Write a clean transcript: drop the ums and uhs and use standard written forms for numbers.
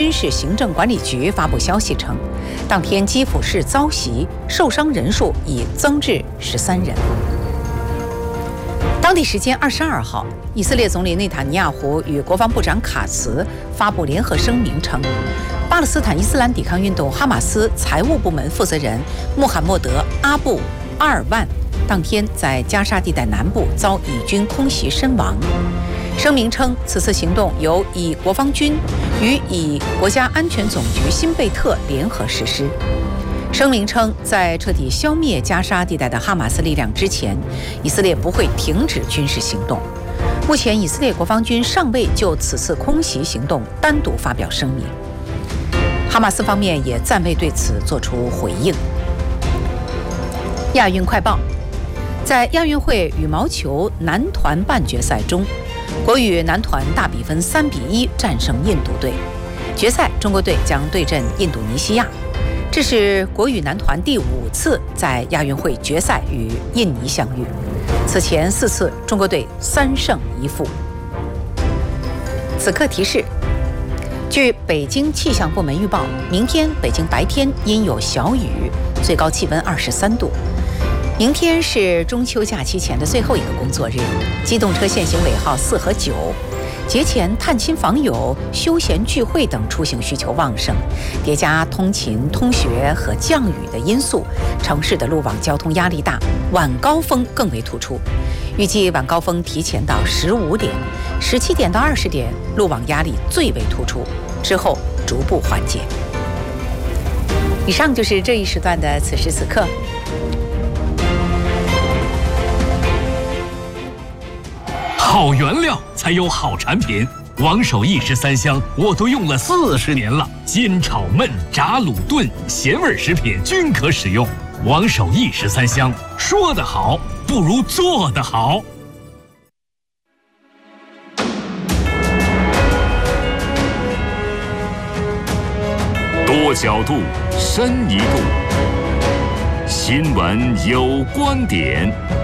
军事行政管理局发布消息称，当天基辅市遭袭，受伤人数已增至13人。当地时间22号，以色列总理内塔尼亚胡与国防部长卡茨发布联合声明称，巴勒斯坦伊斯兰抵抗运动哈马斯财务部门负责人穆罕默德·阿布·阿尔万当天在加沙地带南部遭以军空袭身亡。声明称，此次行动由以国防军与以国家安全总局新贝特联合实施。声明称，在彻底消灭加沙地带的哈马斯力量之前，以色列不会停止军事行动。目前，以色列国防军尚未就此次空袭行动单独发表声明。哈马斯方面也暂未对此作出回应。亚运快报：在亚运会羽毛球男团半决赛中，国羽男团大比分3-1战胜印度队。决赛，中国队将对阵印度尼西亚。这是国羽男团第5次在亚运会决赛与印尼相遇，此前4次中国队3胜1负。此刻提示：据北京气象部门预报，明天北京白天阴有小雨，最高气温23度。明天是中秋假期前的最后一个工作日，机动车限行尾号4和9。节前探亲访友、休闲聚会等出行需求旺盛，叠加通勤、通学和降雨的因素，城市的路网交通压力大，晚高峰更为突出。预计晚高峰提前到15点，17点到20点，路网压力最为突出，之后逐步缓解。以上就是这一时段的此时此刻。 好原料才有好产品，王守义13香我都用了40年了，煎炒焖炸卤炖咸味食品均可使用。王守义13香，说得好不如做得好。 多角度，深一度，新闻有观点。